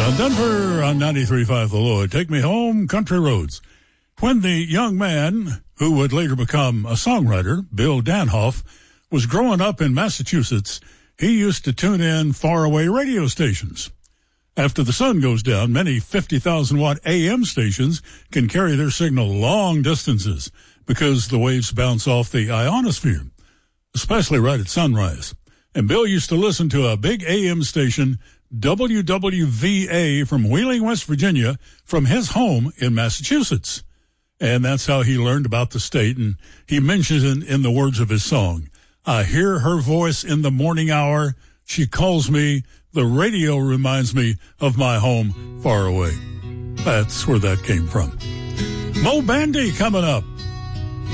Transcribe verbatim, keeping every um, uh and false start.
On Denver on ninety-three point five The Lloyd. Take me home, country roads. When the young man, who would later become a songwriter, Bill Danhoff, was growing up in Massachusetts, he used to tune in faraway radio stations. After the sun goes down, many fifty thousand watt A M stations can carry their signal long distances because the waves bounce off the ionosphere, especially right at sunrise. And Bill used to listen to a big A M station, W W V A, from Wheeling, West Virginia, from his home in Massachusetts. And that's how he learned about the state. And he mentions in, in the words of his song, I hear her voice in the morning hour. She calls me. The radio reminds me of my home far away. That's where that came from. Mo Bandy coming up.